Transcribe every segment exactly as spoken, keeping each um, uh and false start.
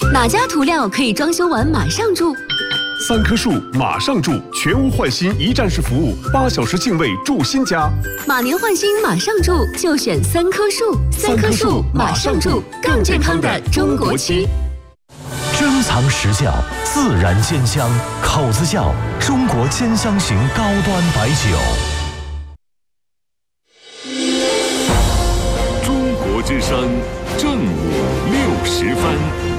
哪家涂料可以装修完马上住？ 三棵树马上住，全屋换新一站式服务，八小时净位住新家。 马年换新马上住，就选三棵树。三棵树马上住，更健康的中国漆。 珍藏实窖，自然煎香，口子窖中国煎香型高端白酒。 中国之声，正午六十分。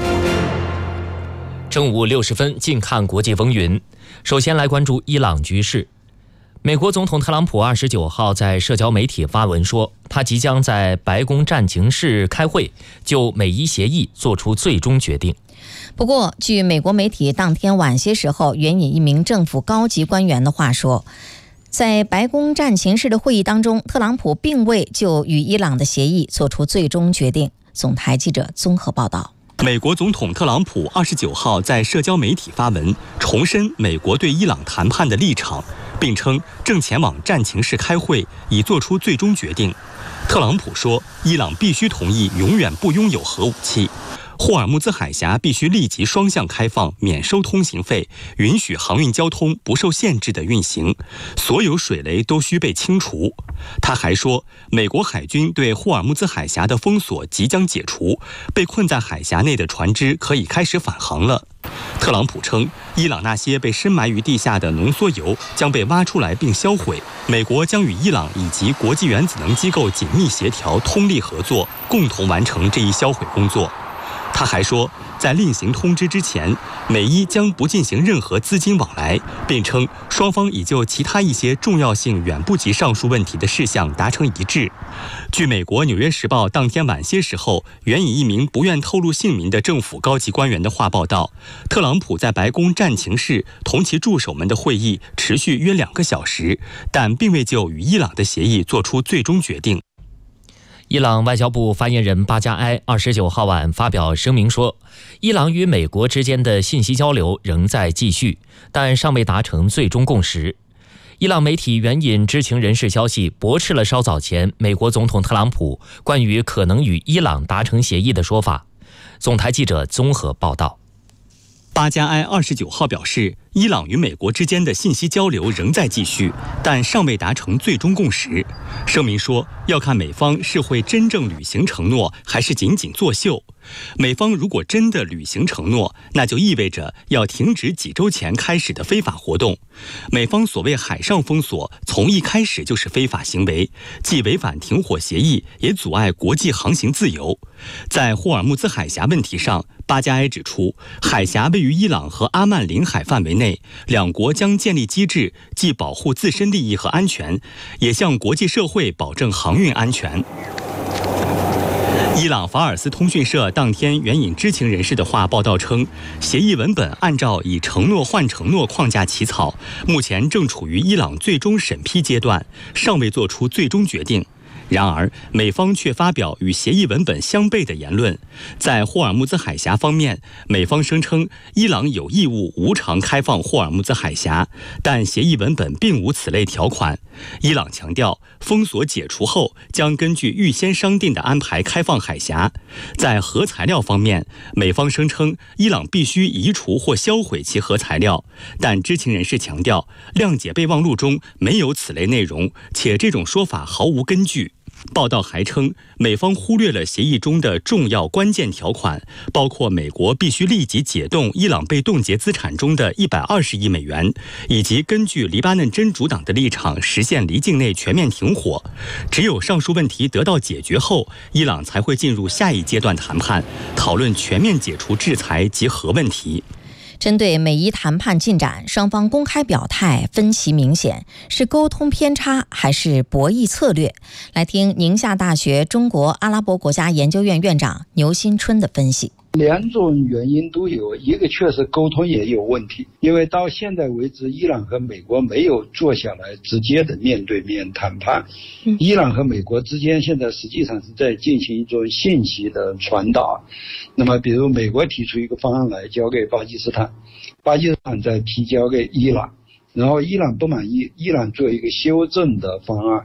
正午六十分，近看国际风云。首先来关注伊朗局势。美国总统特朗普二十九号在社交媒体发文说，他即将在白宫战情室开会，就美伊协议做出最终决定。 不过，据美国媒体当天晚些时候援引一名政府高级官员的话说，在白宫战情室的会议当中，特朗普并未就与伊朗的协议做出最终决定。总台记者综合报道。 美国总统特朗普二十九号在社交媒体发文，重申美国对伊朗谈判的立场，并称正前往战情室开会，以做出最终决定。特朗普说，伊朗必须同意永远不拥有核武器。霍尔木兹海峡必须立即双向开放，免收通行费，允许航运交通不受限制的运行，所有水雷都需被清除。他还说，美国海军对霍尔木兹海峡的封锁即将解除，被困在海峡内的船只可以开始返航了。特朗普称，伊朗那些被深埋于地下的浓缩铀将被挖出来并销毁，美国将与伊朗以及国际原子能机构紧密协调，通力合作，共同完成这一销毁工作。他还说，在另行通知之前，美伊将不进行任何资金往来，并称双方已就其他一些重要性远不及上述问题的事项达成一致。据美国《纽约时报》当天晚些时候援引一名不愿透露姓名的政府高级官员的话报道，特朗普在白宫战情室同其助手们的会议持续约两个小时，但并未就与伊朗的协议做出最终决定。 伊朗外交部发言人巴加埃二十九号晚发表声明说，伊朗与美国之间的信息交流仍在继续，但尚未达成最终共识。伊朗媒体援引知情人士消息，驳斥了稍早前美国总统特朗普关于可能与伊朗达成协议的说法。总台记者综合报道。 巴加埃二十九号表示，伊朗与美国之间的信息交流仍在继续，但尚未达成最终共识。声明说，要看美方是会真正履行承诺，还是仅仅作秀。美方如果真的履行承诺，那就意味着要停止几周前开始的非法活动。美方所谓海上封锁，从一开始就是非法行为，既违反停火协议，也阻碍国际航行自由。在霍尔木兹海峡问题上，巴加埃指出，海峡位于伊朗和阿曼领海范围内，两国将建立机制，既保护自身利益和安全，也向国际社会保证航运安全。伊朗法尔斯通讯社当天援引知情人士的话报道称，协议文本按照以承诺换承诺框架起草，目前正处于伊朗最终审批阶段，尚未做出最终决定。然而，美方却发表与协议文本相悖的言论。在霍尔木兹海峡方面，美方声称伊朗有义务无偿开放霍尔木兹海峡，但协议文本并无此类条款。伊朗强调，封锁解除后将根据预先商定的安排开放海峡。在核材料方面，美方声称伊朗必须移除或销毁其核材料，但知情人士强调，谅解备忘录中没有此类内容，且这种说法毫无根据。报道还称，美方忽略了协议中的重要关键条款，包括美国必须立即解冻伊朗被冻结资产中的一百二十亿美元，以及根据黎巴嫩真主党的立场实现离境内全面停火。只有上述问题得到解决后，伊朗才会进入下一阶段谈判，讨论全面解除制裁及核问题。 针对美伊谈判进展，双方公开表态分歧明显，是沟通偏差还是博弈策略？来听宁夏大学中国阿拉伯国家研究院院长牛新春的分析。 两种原因都有，一个确实沟通也有问题，因为到现在为止，伊朗和美国没有坐下来直接的面对面谈判。嗯、伊朗和美国之间现在实际上是在进行一种信息的传达。那么，比如美国提出一个方案来交给巴基斯坦，巴基斯坦再提交给伊朗，然后伊朗不满意，伊朗做一个修正的方案，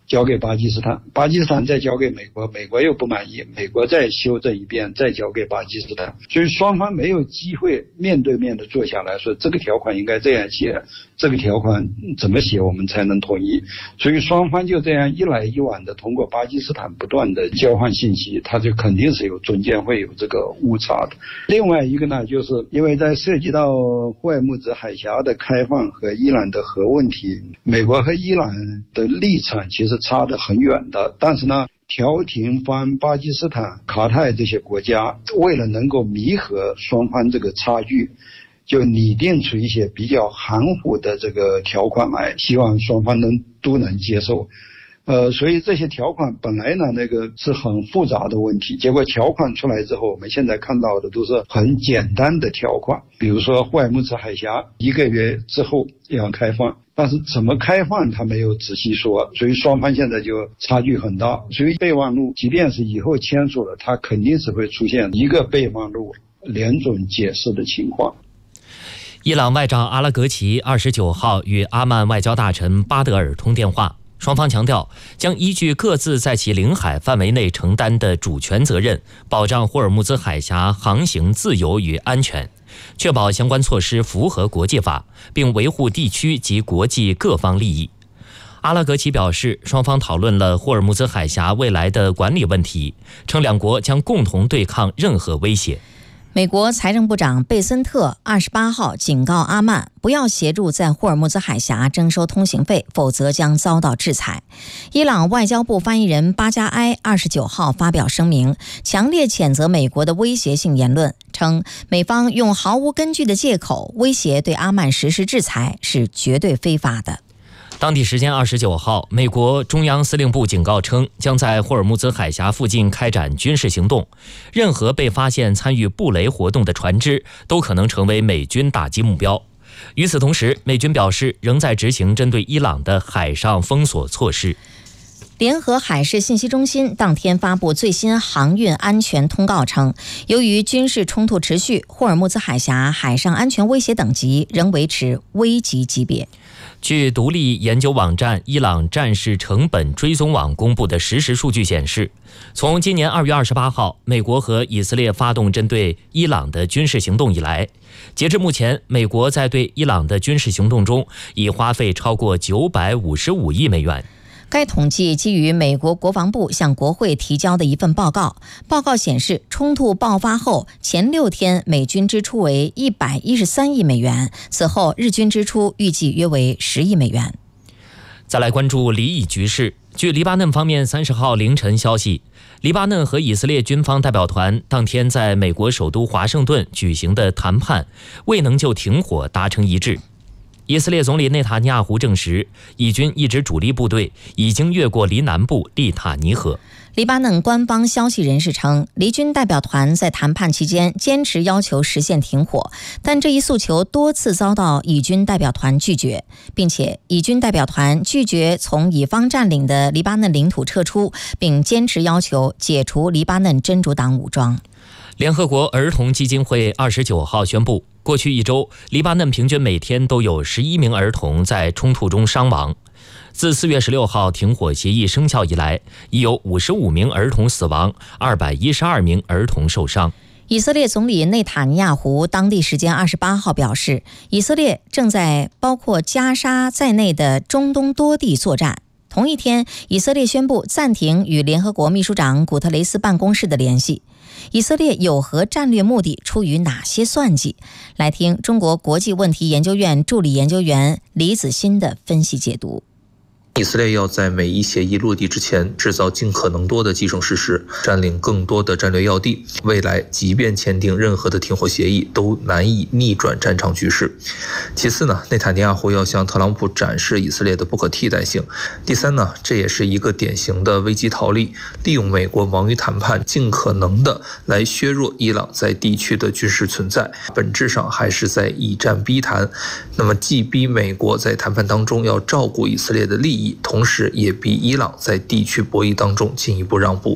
交给巴基斯坦，巴基斯坦再交给美国，美国又不满意，美国再修正一遍，再交给巴基斯坦，所以双方没有机会面对面的坐下来说这个条款应该这样写，这个条款怎么写我们才能统一，所以双方就这样一来一往的通过巴基斯坦不断的交换信息，它就肯定是有中间会有这个误差的。另外一个呢，就是因为在涉及到霍尔木兹海峡的开放和伊朗的核问题，美国和伊朗的立场其实差得很远的，但是呢调停方巴基斯坦、卡塔尔这些国家为了能够弥合双方这个差距，就拟定出一些比较含糊的这个条款来，希望双方能都能接受。呃，所以这些条款本来呢，那个是很复杂的问题，结果条款出来之后，我们现在看到的都是很简单的条款，比如说霍尔木兹海峡一个月之后要开放，但是怎么开放他没有仔细说，所以双方现在就差距很大。所以备忘录即便是以后签署了，它肯定是会出现一个备忘录两种解释的情况。 伊朗外长阿拉格齐二十九号与阿曼外交大臣巴德尔通电话，双方强调将依据各自在其领海范围内承担的主权责任，保障霍尔木兹海峡航行自由与安全，确保相关措施符合国际法，并维护地区及国际各方利益。阿拉格齐表示，双方讨论了霍尔木兹海峡未来的管理问题，称两国将共同对抗任何威胁。 美国财政部长贝森特二十八号警告阿曼不要协助在霍尔木兹海峡征收通行费，否则将遭到制裁。伊朗外交部发言人巴加埃二十九号发表声明，强烈谴责美国的威胁性言论，称美方用毫无根据的借口威胁对阿曼实施制裁是绝对非法的。 当地时间二十九号，美国中央司令部警告称，将在霍尔木兹海峡附近开展军事行动，任何被发现参与布雷活动的船只都可能成为美军打击目标。与此同时，美军表示仍在执行针对伊朗的海上封锁措施。 联合海事信息中心当天发布最新航运安全通告称，由于军事冲突持续，霍尔木兹海峡海上安全威胁等级仍维持危急级别。 据独立研究网站伊朗战事成本追踪网公布的实时数据显示，从今年二月二十八号美国和以色列发动针对伊朗的军事行动以来，截至目前，美国在对伊朗的军事行动中已花费超过九百五十五亿美元。 该统计基于美国国防部向国会提交的一份报告。报告显示，冲突爆发后前六天美军支出为一百一十三亿美元，此后日军支出预计约为十亿美元。 再来关注黎以局势。据黎巴嫩方面三十号凌晨消息，黎巴嫩和以色列军方代表团当天在美国首都华盛顿举行的谈判未能就停火达成一致。以色列总理内塔尼亚胡证实，以军一支主力部队已经越过黎南部利塔尼河。 黎巴嫩官方消息人士称，黎军代表团在谈判期间坚持要求实现停火，但这一诉求多次遭到以军代表团拒绝，并且以军代表团拒绝从以方占领的黎巴嫩领土撤出，并坚持要求解除黎巴嫩真主党武装。 联合国儿童基金会二十九号宣布，过去一周，黎巴嫩平均每天都有十一名儿童在冲突中伤亡。自四月十六号停火协议生效以来，已有五十五名儿童死亡，二百一十二名儿童受伤。 以色列总理内塔尼亚胡当地时间二十八号表示，以色列正在包括加沙在内的中东多地作战。同一天，以色列宣布暂停与联合国秘书长古特雷斯办公室的联系。以色列有何战略目的出于哪些算计？来听中国国际问题研究院助理研究员李子欣的分析解读。 以色列要在美伊协议落地之前制造尽可能多的既成事实，占领更多的战略要地，未来即便签订任何的停火协议都难以逆转战场局势。其次呢，内塔尼亚胡要向特朗普展示以色列的不可替代性。第三呢，这也是一个典型的危机逃离，利用美国忙于谈判，尽可能的来削弱伊朗在地区的军事存在，本质上还是在以战逼谈。那么既逼美国在谈判当中要照顾以色列的利益，同时也逼伊朗在地区博弈当中进一步让步。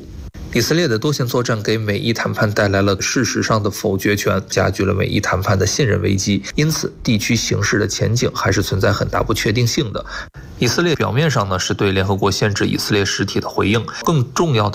以色列的多线作战给美伊谈判带来了事实上的否决权，加剧了美伊谈判的信任危机，因此地区形势的前景还是存在很大不确定性的。以色列表面上呢是对联合国限制以色列实体的回应，更重要的